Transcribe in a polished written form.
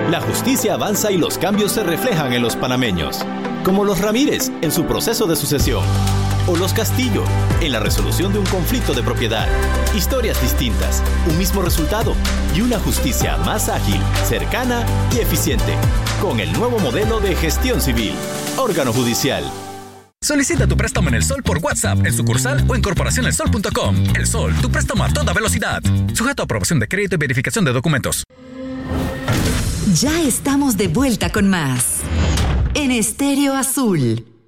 La justicia avanza y los cambios se reflejan en los panameños, como los Ramírez en su proceso de sucesión, o los Castillo en la resolución de un conflicto de propiedad. Historias distintas, un mismo resultado y una justicia más ágil, cercana y eficiente, con el nuevo modelo de gestión civil. Órgano judicial. Solicita tu préstamo en El Sol por WhatsApp, en sucursal o en corporacionelsol.com. El Sol, tu préstamo a toda velocidad. Sujeto a aprobación de crédito y verificación de documentos. Ya estamos de vuelta con más en Estéreo Azul.